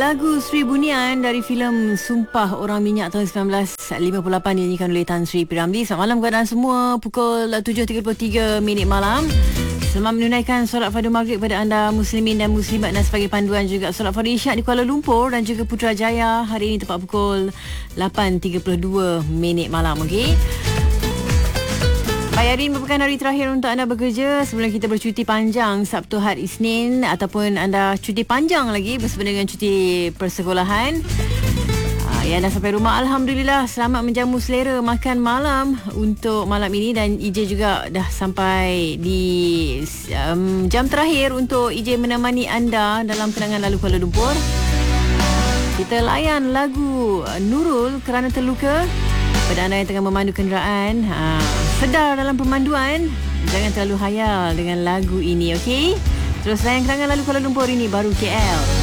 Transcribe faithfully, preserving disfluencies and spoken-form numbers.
Lagu Sri Bunian dari filem Sumpah Orang Minyak tahun sembilan belas lima puluh lapan dinyanyikan oleh Tan Sri P. Ramlee. Selamat malam keadaan semua. Pukul tujuh tiga puluh tiga minit malam. Selamat menunaikan solat fardu maghrib pada anda muslimin dan muslimat, dan sebagai panduan juga solat fardu isyak di Kuala Lumpur dan juga Putrajaya hari ini tepat pukul lapan tiga puluh dua minit malam. Okey. Baik, hari ini merupakan hari terakhir untuk anda bekerja sebelum kita bercuti panjang Sabtu, hari Isnin, ataupun anda cuti panjang lagi bersama dengan cuti persekolahan. Uh, yang dah sampai rumah, Alhamdulillah, selamat menjamu selera makan malam untuk malam ini, dan I J juga dah sampai di um, jam terakhir untuk I J menemani anda dalam kenangan lalu Kuala Lumpur. Kita layan lagu Nurul Kerana Terluka. Pada anda yang tengah memandu kenderaan, ha, sedar dalam pemanduan, jangan terlalu hayal dengan lagu ini, okey? Terus layan kenangan lalu Kuala Lumpur ini baru K L.